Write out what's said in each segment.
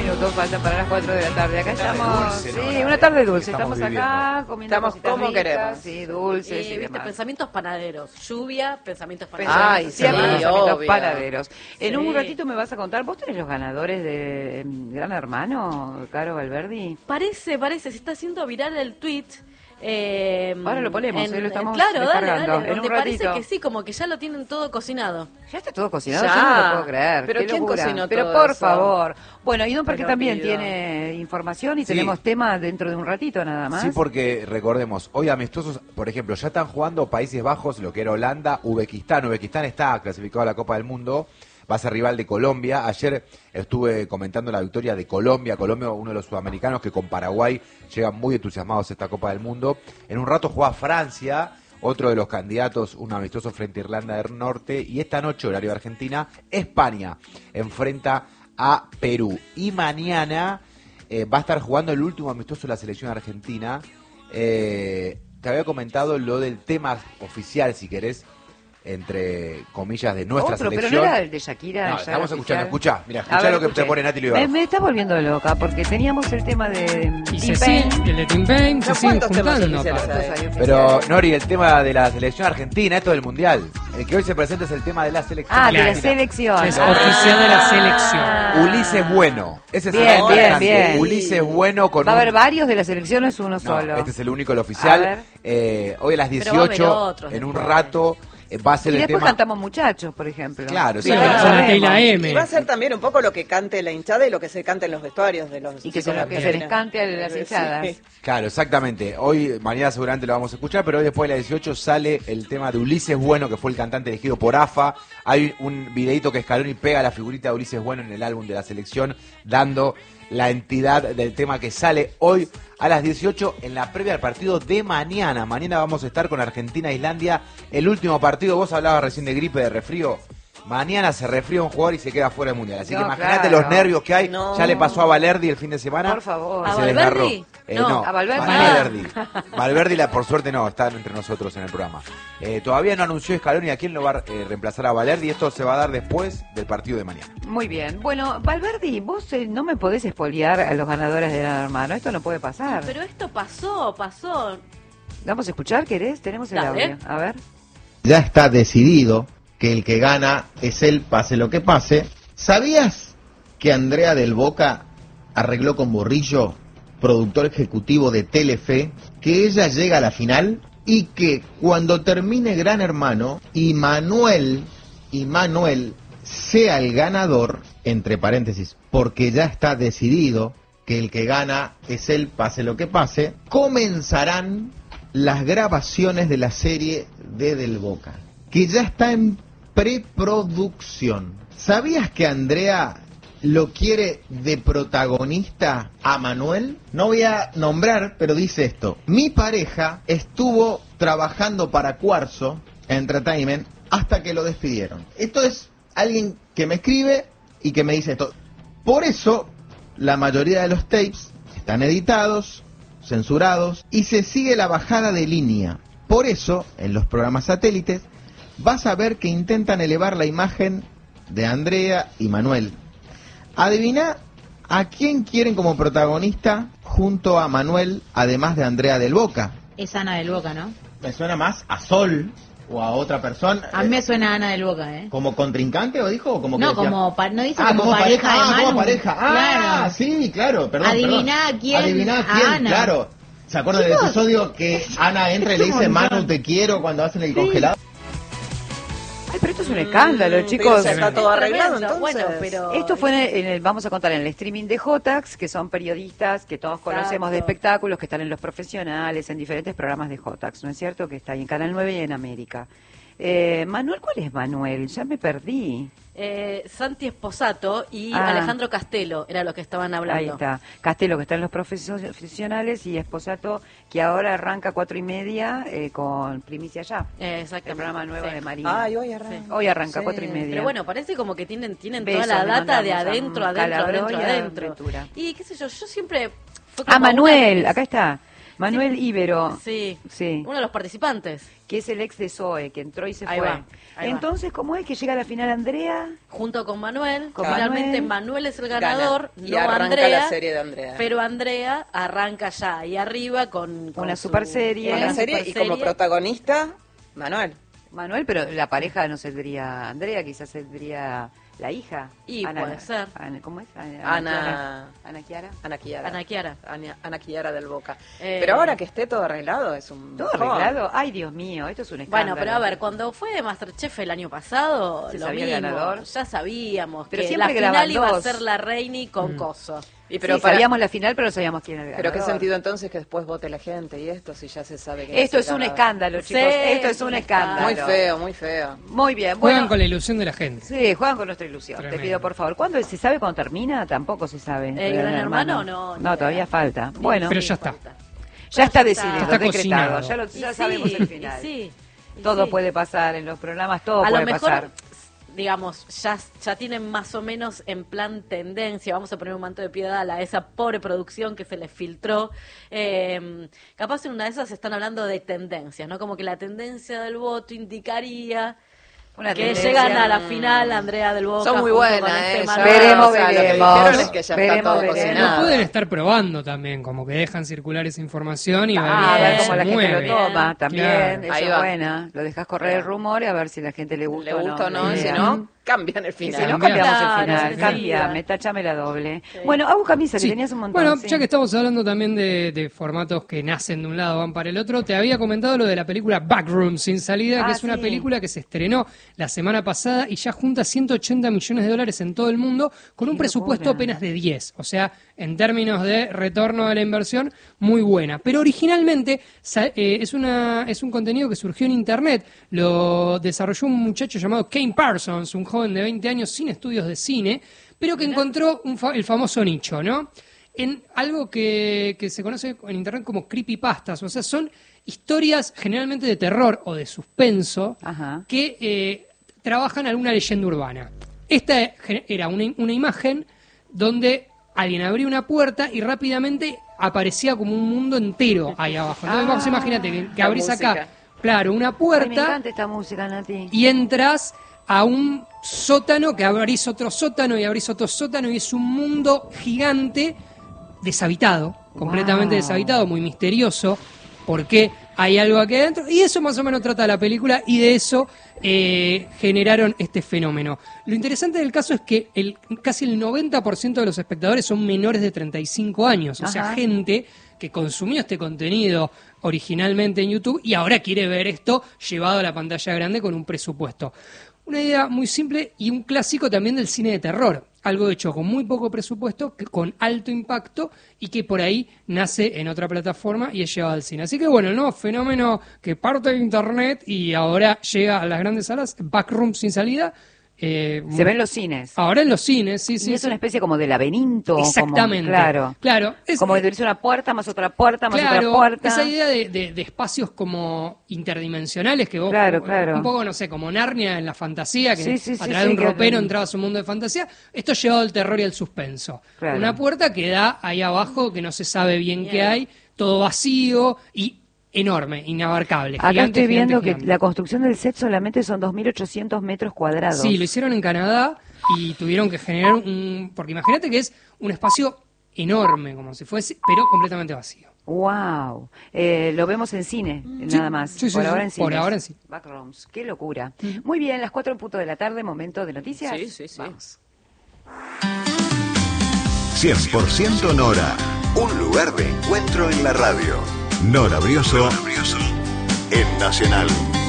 minutos faltan para las 4 de la tarde. Acá estamos, dulce, sí, ¿no? una tarde dulce. Estamos Estamos acá comiendo Estamos cositas como ricas, queremos. sí, dulces y Viste, demás. pensamientos panaderos. Lluvia, pensamientos panaderos. Ay, Siempre sí, pensamientos obvio. panaderos. En un Sí. ratito me vas a contar, ¿vos tenés los ganadores de Gran Hermano, Caro Valverdi? Parece, se está haciendo viral el tweet. Ahora lo ponemos, lo estamos claro, descargando. dale, En donde un parece ratito. que sí, como que ya lo tienen todo cocinado. Ya está todo cocinado, Ya. yo no lo puedo creer. ¿Pero qué quién locura. cocinó Pero todo por eso? favor. Bueno, y Don Parque Te lo también pido. tiene información y Sí. tenemos tema dentro de un ratito nada más. Sí, porque recordemos, hoy amistosos, por ejemplo, ya están jugando Países Bajos, lo que era Holanda, Uzbekistán. Uzbekistán está clasificado a la Copa del Mundo, va a ser rival de Colombia. Ayer estuve comentando la victoria de Colombia. Colombia, uno de los sudamericanos que con Paraguay llegan muy entusiasmados a esta Copa del Mundo. En un rato juega Francia, otro de los candidatos, un amistoso frente a Irlanda del Norte. Y esta noche, horario de Argentina, España enfrenta a Perú. Y mañana va a estar jugando el último amistoso de la selección argentina. Te había comentado lo del tema oficial, si querés, entre comillas, de nuestra Otro, selección. pero no era el de Shakira. No, ya estamos era escuchando, oficial. escuchá, mira, A escuchá ver, lo que escuché. te pone Nati Libardo. Me está volviendo loca porque teníamos el tema de Y T-Pain. el de Tim Payne se ¿No? siguen ¿Cuántos temas juntando. oficiales aparte. hay? Hay Pero, oficiales. Nori, el tema de la selección argentina, esto del mundial. El que hoy se presenta es el tema de la selección Ah, de la argentina. selección. Es oficial de la selección. Ulises Bueno. Ese es Bien, el bien, interesante. bien. Ulises Bueno con ¿Va a un- haber varios de las selecciones o uno No, solo? este es el único, el A oficial. ver. Hoy a las Pero va a haber 18, otros en un después. rato, va a ser Y el después tema... cantamos Muchachos, por ejemplo. Claro, sí, Bien, claro. lo Con la sabemos. Teila M. Y va a ser también un poco lo que cante la hinchada y lo que se cante en los vestuarios de los Y que se, chicos lo, que se argentinos. les cante a las Sí. hinchadas. Claro, exactamente. Hoy, mañana seguramente lo vamos a escuchar, pero hoy después de las 18 sale el tema de Ulises Bueno, que fue el cantante elegido por AFA. Hay un videito que Scaloni pega la figurita de Ulises Bueno en el álbum de la selección, dando la entidad del tema que sale hoy a las 18 en la previa al partido de mañana. Mañana vamos a estar con Argentina-Islandia, el último partido. Vos hablabas recién de gripe, de resfrío. Mañana se resfría un jugador y se queda fuera del Mundial. Así No, que imagínate claro. los nervios que hay. No. Ya le pasó a Valerdi el fin de semana. Por favor. ¿A Se Valverdi? desgarró. No, a Valverdi. Valverdi. Valverdi, por suerte, no, está entre nosotros en el programa. Todavía no anunció Scaloni a quién lo va a reemplazar a Valerdi. Esto se va a dar después del partido de mañana. Muy bien. Bueno, Valverdi, vos no me podés espoliar a los ganadores de Gran Hermano. Esto no puede pasar. Pero esto pasó. ¿Vamos a escuchar, querés? Tenemos el Dale. audio. A ver. Ya está decidido que el que gana es él, pase lo que pase. ¿Sabías que Andrea del Boca arregló con Borrillo, productor ejecutivo de Telefe, que ella llega a la final y que cuando termine Gran Hermano y Manuel sea el ganador, entre paréntesis, porque ya está decidido que el que gana es él, pase lo que pase, comenzarán las grabaciones de la serie de Del Boca, que ya está en preproducción. ¿Sabías que Andrea lo quiere de protagonista a Manuel? No voy a nombrar, pero dice esto: mi pareja estuvo trabajando para Cuarzo Entertainment hasta que lo despidieron. Esto es alguien que me escribe y que me dice esto. Por eso la mayoría de los tapes están editados, censurados y se sigue la bajada de línea. Por eso, en los programas satélites, vas a ver que intentan elevar la imagen de Andrea y Manuel. Adivina a quién quieren como protagonista junto a Manuel, además de Andrea del Boca. Es Ana del Boca, ¿no? Me suena más a Sol o a otra persona. A mí me suena Ana del Boca, ¿eh? ¿Como contrincante o dijo? O como que No, decía- como no dice Ah, como pareja de Manu. como pareja. Ah, Claro. sí, claro, perdón. Adiviná perdón. quién, Adiviná a quién, Ana. claro. ¿Se acuerdan del Chicos, episodio que Ana entra y le dice, Manu, te quiero, cuando hacen el congelado? Ay, pero esto es un escándalo, chicos. Ya está todo arreglado, Tremendo. entonces. Bueno, pero Esto fue vamos a contar en el streaming de Jotax, que son periodistas que todos conocemos de espectáculos, que están en Los Profesionales, en diferentes programas de Jotax, ¿no es cierto? Que está ahí en Canal 9 y en América. Manuel, ¿cuál es Manuel? Ya me perdí. Santi Esposato y Ah. Alejandro Castelo era lo que estaban hablando. Ahí está. Castelo, que está en Los Profesionales, y Esposato, que ahora arranca 4:30 con Primicia Ya. El Exactamente. programa nuevo Sí. de Marina. Ay, hoy arranca. Hoy arranca Sí. 4:30. Pero bueno, parece como que tienen Besos toda la le data de mandamos a adentro, Calabró adentro, y a adentro. Ventura. Y qué sé yo siempre... Fue Ah, como Manuel, una- acá está. Manuel Ibero. Sí. Sí. Uno de los participantes. Que es el ex de Zoe, que entró y se Ahí fue. va, ahí va. Entonces, ¿cómo es que llega a la final Andrea? Junto con Manuel. Con Finalmente Manuel. Manuel es el ganador, Gana. Y no arranca Andrea. la serie de Andrea. Pero Andrea arranca ya ahí arriba con Una su- super serie. Con la una serie y superserie. como protagonista, Manuel. Manuel, pero la pareja no saldría Andrea, quizás saldría la hija. Y puede ser. ¿Cómo es? Ana- Ana Chiara. Ana Chiara. Ana Chiara. Ana Chiara del Boca. Eh, Pero ahora que esté todo arreglado, es un Todo bajón. arreglado. Ay, Dios mío, esto es un escándalo. Bueno, pero a ver, cuando fue Masterchef el año pasado, ¿Se lo sabía el mismo, ganador? ya sabíamos Pero que siempre la graban final iba a dos. ser la Reini con Coso. Y Pero sabíamos la final, pero no sabíamos quién era el Pero ganador. qué sentido entonces que después vote la gente y esto, si ya se sabe que Esto es un escándalo, chicos. Sí, Esto es un escándalo. Muy feo, muy feo. Muy bien. Juegan Bueno, con la ilusión de la gente. sí, juegan con nuestra ilusión. Tremendo. Te pido, por favor. ¿Cuándo se sabe cuándo termina? Tampoco se sabe. Gran Hermano, no, ni No, todavía idea. falta. Bueno, Pero ya está. ya está Ya decidido, está decretado. cocinado. Ya, Y ya sí, sabemos el y final. sí, y Todo sí. puede pasar en los programas, todo A puede lo mejor, pasar. digamos, ya tienen más o menos en plan tendencia, vamos a poner un manto de piedad a esa pobre producción que se les filtró. Capaz en una de esas están hablando de tendencias, ¿no? Como que la tendencia del voto indicaría Una que tendencia. llegan a la final Andrea del Boca. Son muy junto buenas, con este ya. Manuel. Veremos, O sea, lo que veremos. dijeron es que ya está Veremos, todo veremos. cocinado. Lo pueden estar probando también, como que dejan circular esa información y A ver ver cómo cómo la se gente mueve. lo toma, también, Claro. eso Ahí es va. buena. Lo dejas correr el rumor y a ver si la gente le gusta Le gusta o no, la y si idea. no, cambian el Y si final. no, Cambiamos. cambiamos Claro, el final. sí, Cámbiame, sí. táchame la doble. Sí. Bueno, Abu Camisa, que Sí. tenías un montón. Bueno, sí. ya que estamos hablando también de formatos que nacen de un lado, van para el otro, te había comentado lo de la película Backroom Sin Salida, que Ah, es una sí. película que se estrenó la semana pasada y ya junta $180 millones en todo el mundo, con un Qué presupuesto locura. apenas de 10. O sea, en términos de retorno de la inversión, muy buena. Pero originalmente es un contenido que surgió en Internet. Lo desarrolló un muchacho llamado Kane Parsons, un joven de 20 años sin estudios de cine, pero que encontró el famoso nicho, ¿no? En algo que se conoce en Internet como creepypastas, o sea, son historias generalmente de terror o de suspenso Ajá. que trabajan alguna leyenda urbana. Esta era una imagen donde alguien abría una puerta y rápidamente aparecía como un mundo entero ahí abajo. Entonces vos imagínate que La abrís acá, música. claro, una Ay, me puerta encanta esta música, Nati. y entras a un sótano, que abrís otro sótano y abrís otro sótano y es un mundo gigante deshabitado, completamente Wow. deshabitado, muy misterioso, porque hay algo aquí adentro, y eso más o menos trata la película, y de eso generaron este fenómeno. Lo interesante del caso es que casi el 90% de los espectadores son menores de 35 años, o sea, Ajá. gente que consumió este contenido originalmente en YouTube y ahora quiere ver esto llevado a la pantalla grande con un presupuesto. Una idea muy simple y un clásico también del cine de terror. Algo hecho con muy poco presupuesto, con alto impacto y que por ahí nace en otra plataforma y es llevado al cine. Así que bueno, el nuevo fenómeno que parte de Internet y ahora llega a las grandes salas, Backroom Sin Salida. Se ven en los cines. Ahora en los cines, sí, Y sí. es sí. una especie como de laberinto. Exactamente. Claro. Claro. Como que tuviese una puerta, más otra puerta, más otra Claro, puerta. esa idea de espacios como interdimensionales que vos, Claro, claro. un poco, no sé, como Narnia en la fantasía, que Sí, sí, a sí, través sí, de un que- ropero entrabas a un mundo de fantasía, esto llevado al terror y al suspenso. Claro. Una puerta que da ahí abajo, que no se sabe bien qué hay, todo vacío y enorme, inabarcable. Acá gigante, estoy viendo gigante, que gigante. la construcción del set solamente son 2.800 metros cuadrados. Sí, lo hicieron en Canadá y tuvieron que generar porque imagínate que es un espacio enorme, como si fuese, pero completamente vacío. Wow. Lo vemos en cine, nada más. sí, sí, por sí, ahora en cine. por ahora en cine. Backrooms. Qué locura. Muy bien, las 4:00 de la tarde, momento de noticias. Sí, sí, sí. Vamos. 100% Nora. Un lugar de encuentro en la radio. Nora Brioso. En Nacional.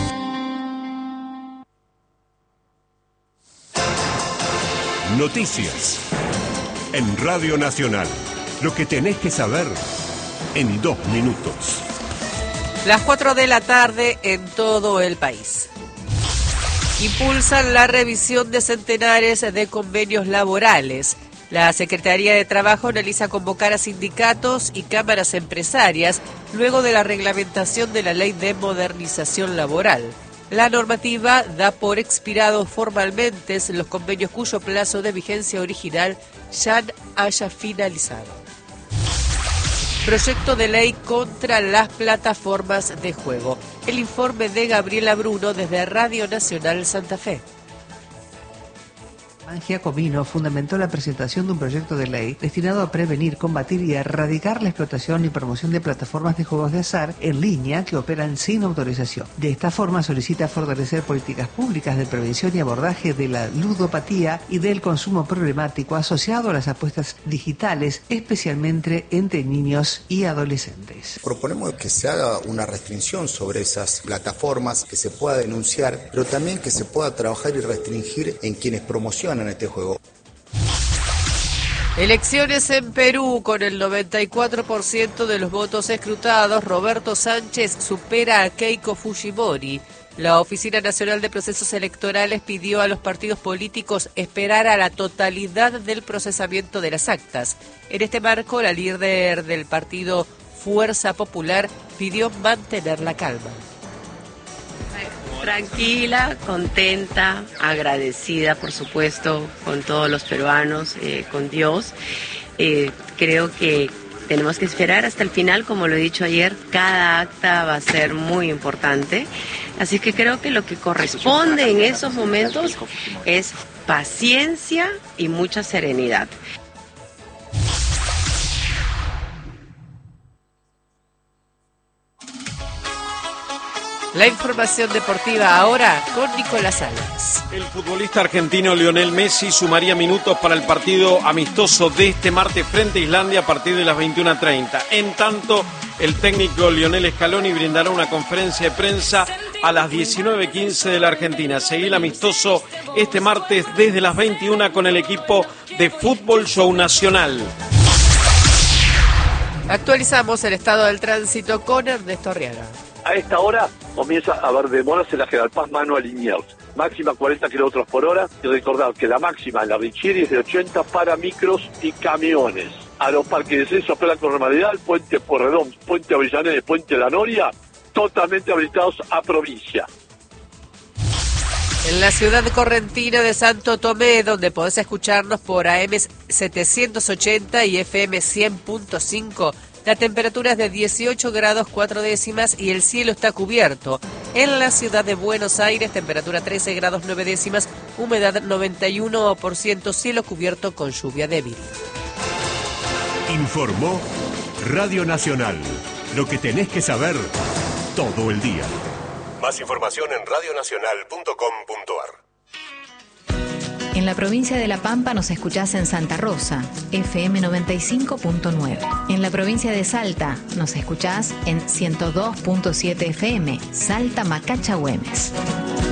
Noticias. En Radio Nacional. Lo que tenés que saber en 2 minutos. Las 4 de la tarde en todo el país. Impulsan la revisión de centenares de convenios laborales. La Secretaría de Trabajo analiza convocar a sindicatos y cámaras empresarias luego de la reglamentación de la Ley de Modernización Laboral. La normativa da por expirados formalmente los convenios cuyo plazo de vigencia original ya haya finalizado. proyecto de ley contra las plataformas de juego. El informe de Gabriela Bruno desde Radio Nacional Santa Fe. Giacomino fundamentó la presentación de un proyecto de ley destinado a prevenir, combatir y erradicar la explotación y promoción de plataformas de juegos de azar en línea que operan sin autorización. De esta forma solicita fortalecer políticas públicas de prevención y abordaje de la ludopatía y del consumo problemático asociado a las apuestas digitales, especialmente entre niños y adolescentes. Proponemos que se haga una restricción sobre esas plataformas, que se pueda denunciar, pero también que se pueda trabajar y restringir en quienes promocionan en este juego. Elecciones en Perú. Con el 94% de los votos escrutados, Roberto Sánchez supera a Keiko Fujimori. La Oficina Nacional de Procesos Electorales pidió a los partidos políticos esperar a la totalidad del procesamiento de las actas. En este marco, la líder del partido Fuerza Popular pidió mantener la calma. Tranquila, contenta, agradecida, por supuesto, con todos los peruanos, con Dios. Creo que tenemos que esperar hasta el final, como lo he dicho ayer, cada acta va a ser muy importante. Así que creo que lo que corresponde en esos momentos es paciencia y mucha serenidad. La información deportiva ahora con Nicolás Salas. El futbolista argentino Lionel Messi sumaría minutos para el partido amistoso de este martes frente a Islandia a partir de las 21:30. En tanto, el técnico Lionel Scaloni brindará una conferencia de prensa a las 19:15 de la Argentina. Seguí el amistoso este martes desde las 21 con el equipo de Fútbol Show Nacional. Actualizamos el estado del tránsito con Ernesto Arriaga. A esta hora comienza a haber demoras en la General Paz mano a Liniers. Máxima 40 kilómetros por hora. Y recordar que la máxima en la Richieri es de 80 para micros y camiones. A los parques de descenso operan con normalidad. El puente Porredón, puente Avellaneda y puente La Noria, totalmente habilitados a provincia. En la ciudad correntina de Santo Tomé, donde podés escucharnos por AM 780 y FM 100.5, la temperatura es de 18 grados 4 décimas y el cielo está cubierto. En la ciudad de Buenos Aires, temperatura 13 grados 9 décimas, humedad 91%, cielo cubierto con lluvia débil. Informó Radio Nacional. Lo que tenés que saber todo el día. Más información en radionacional.com.ar. En la provincia de La Pampa nos escuchás en Santa Rosa, FM 95.9. En la provincia de Salta nos escuchás en 102.7 FM, Salta Macacha Güemes.